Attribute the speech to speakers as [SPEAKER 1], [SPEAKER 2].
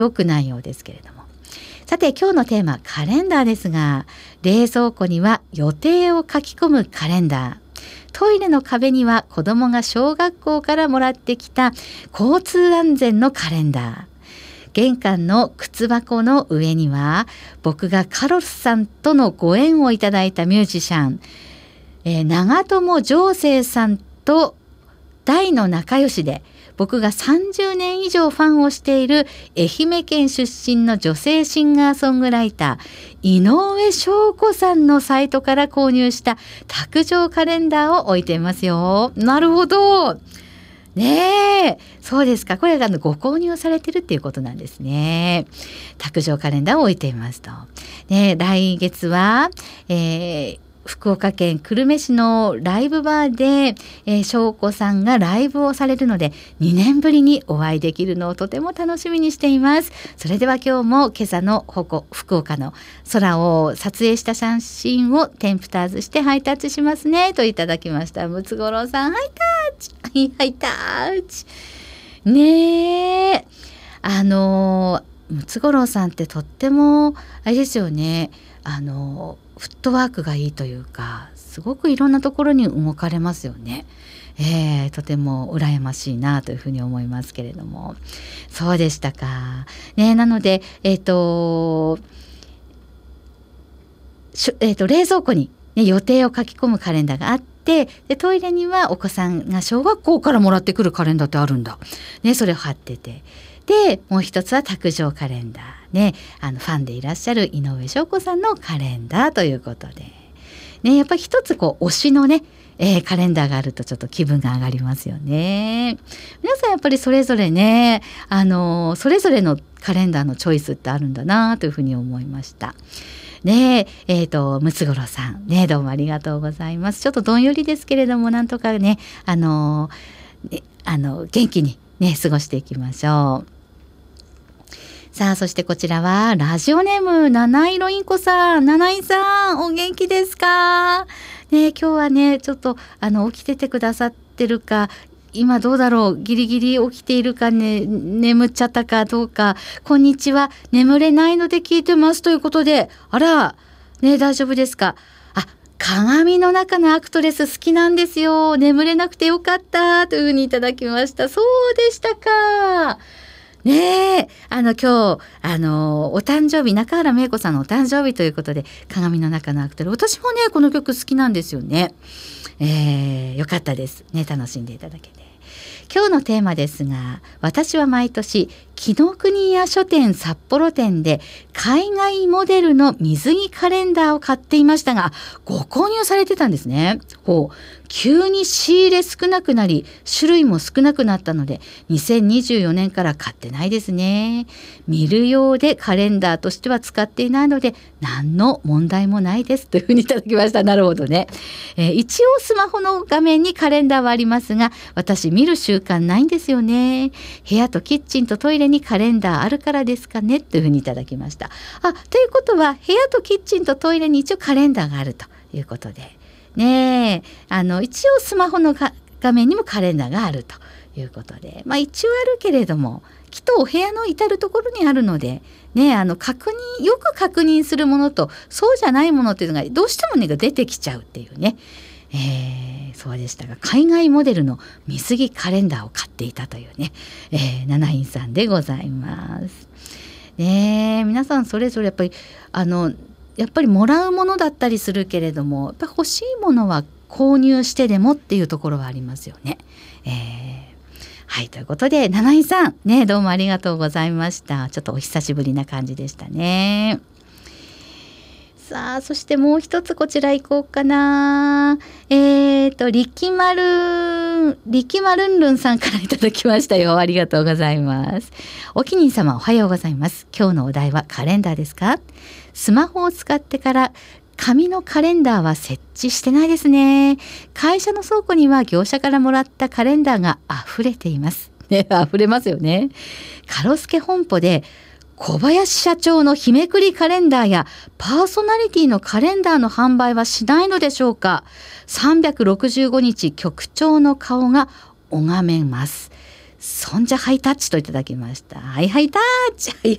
[SPEAKER 1] 良くないようですけれども。さて今日のテーマカレンダーですが、冷蔵庫には予定を書き込むカレンダー、トイレの壁には子供が小学校からもらってきた交通安全のカレンダー、玄関の靴箱の上には僕がカロスさんとのご縁をいただいたミュージシャン、長友常生さんと大の仲良しで、僕が30年以上ファンをしている愛媛県出身の女性シンガーソングライター井上翔子さんのサイトから購入した卓上カレンダーを置いていますよ。なるほどねえ、そうですか。これがご購入されてるっていうことなんですね。卓上カレンダーを置いていますと、ね、来月は、福岡県久留米市のライブバーで、翔子さんがライブをされるので2年ぶりにお会いできるのをとても楽しみにしています。それでは今日も今朝の福岡の空を撮影した写真をテンプターズしてハイタッチしますねといただきました。ムツゴロウさん、ハイタッチハイタッチねえ、ムツゴロウさんってとってもあれですよね、フットワークがいいというか、すごくいろんなところに動かれますよね。とても羨ましいなというふうに思いますけれども。そうでしたか、ね、なので冷蔵庫に、ね、予定を書き込むカレンダーがあって、でトイレにはお子さんが小学校からもらってくるカレンダーってあるんだ、ね、それを貼ってて、でもう一つは卓上カレンダーね、ファンでいらっしゃる井上翔子さんのカレンダーということで、ね、やっぱり一つ推しのね、カレンダーがあるとちょっと気分が上がりますよね。皆さんやっぱりそれぞれね、それぞれのカレンダーのチョイスってあるんだなというふうに思いましたね。ムツゴロウさんね、どうもありがとうございます。ちょっとどんよりですけれども、なんとかね、元気にね過ごしていきましょう。さあ、そしてこちらはラジオネーム七色インコさん。七井さん、お元気ですかね。今日はねちょっと起きててくださってるか、今どうだろう、ギリギリ起きているかね、眠っちゃったかどうか。こんにちは、眠れないので聞いてますということで、あらね、大丈夫ですか。鏡の中のアクトレス好きなんですよ、眠れなくてよかったというふうにいただきました。そうでしたかねえ、今日お誕生日、中原芽衣子さんのお誕生日ということで、鏡の中のアクトレス、私もねこの曲好きなんですよね。よかったですね、楽しんでいただけて。今日のテーマですが、私は毎年紀ノ国屋書店札幌店で海外モデルの水着カレンダーを買っていましたが、ご購入されてたんですね。急に仕入れ少なくなり種類も少なくなったので2024年から買ってないですね。見る用でカレンダーとしては使っていないので何の問題もないですというふうにいただきました。なるほどね。一応スマホの画面にカレンダーはありますが、私見る習慣ないんですよね。部屋とキッチンとトイレにカレンダーあるからですかねというふうにいただきました。ということは部屋とキッチンとトイレに一応カレンダーがあるということでね、一応スマホの画面にもカレンダーがあるということで、一応あるけれどもきっとお部屋の至るところにあるのでね、よく確認するものとそうじゃないものっていうのがどうしてもね出てきちゃうっていうね、そうでしたが、海外モデルの水着カレンダーを買っていたというね、七井さんでございますね。皆さんそれぞれやっぱりもらうものだったりするけれども、やっぱ欲しいものは購入してでもっていうところはありますよね。はい、ということで七井さんね、どうもありがとうございました。ちょっとお久しぶりな感じでしたね。さあ、そしてもう一つこちら行こうかな。力丸んるんさんからいただきましたよ。ありがとうございます。おきにん様、おはようございます。今日のお題はカレンダーですか？スマホを使ってから紙のカレンダーは設置してないですね。会社の倉庫には業者からもらったカレンダーが溢れていますね。溢れますよね。カロスケ本舗で小林社長の日めくりカレンダーやパーソナリティのカレンダーの販売はしないのでしょうか。365日局長の顔が拝めます。 そんじゃハイタッチといただきました。はいはいタッチ、はい